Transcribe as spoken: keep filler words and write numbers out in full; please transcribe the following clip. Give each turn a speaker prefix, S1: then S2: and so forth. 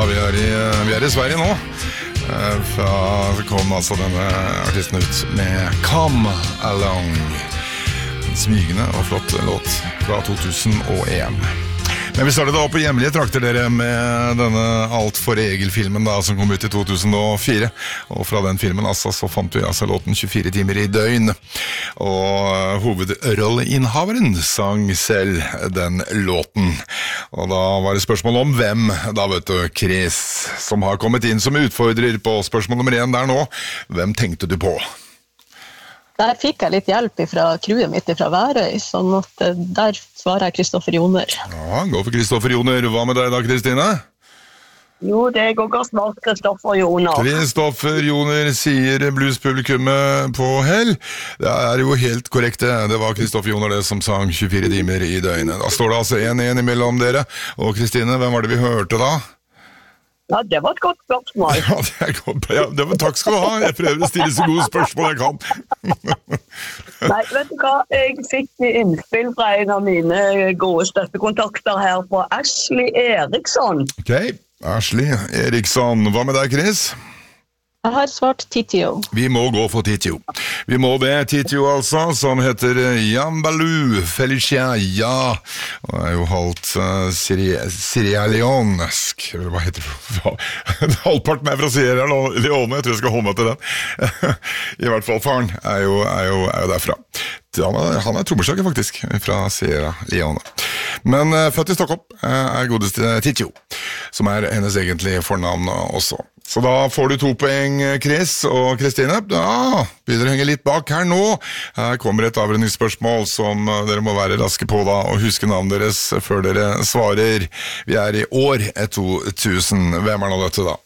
S1: vi er i, vi er i Sverige nå. Fra, så kom altså denne artisten ut med Come Along. En smygende og flott låt fra to tusen og en. Men vi startet da på hjemlige trakter dere med denne Alt for Egil-filmen da, som kom ut i to tusen og fire. Og fra den filmen altså, så fant vi altså låten tjuefire timer i døgn. Og hovedrolleinnehaveren sang selv den låten. Og da var det spørsmål om hvem, da vet du, Chris, som har kommet inn som utfordrer på spørsmål nummer én der nå. Hvem tenkte du på?
S2: Der fikk jeg litt hjelp fra crewet mitt fra Værøy, sånn at der svarer jeg Kristoffer Joner.
S1: Ja, gå for Kristoffer Joner. Hva med deg da, Kristine?
S3: Jo, det går godt snart Kristoffer Joner.
S1: Kristoffer Joner sier bluespublikummet på hell. Det er jo helt korrekt det. Det var Kristoffer Joner det som sang tjuefire timer i døgnet. Da står det altså en en imellom dere. Og Kristine, hvem var det vi hørte da?
S3: Ja, det var et godt spørsmål.
S1: Ja, det er godt. Ja, det var, takk skal du ha. Jeg prøver å stille så gode spørsmål jeg kan.
S3: Nei, vet du hva? Jeg fikk innspill fra en av mine gode støttekontakter her på Ashley Eriksson.
S1: Ok, Ashley Eriksson. Hva med deg, Chris?
S2: Jeg har svart Titio.
S1: Vi må gå for Titio. Vi må det, Titio altså, som heter Jambaloo Felicia, ja. Og er jo halvt uh, sierraleonsk. Hva heter det? Halvparten er fra Sierra Leone, jeg tror jeg skal holde meg til den. I hvert fall faren er jo, er jo, er jo derfra. Han er, han er trommeslager faktisk, fra Sierra Leone. Men uh, født i Stockholm uh, er godeste Titio, som er hennes egentlige fornavn også. Så da får du to poeng, Chris og Kristine. Ja, begynner å henge litt bak her nå. Her kommer et avrundingsspørsmål som dere må være raske på da, og huske navnet deres før dere svarer. Vi er i år to tusen. Hvem er nå dette da?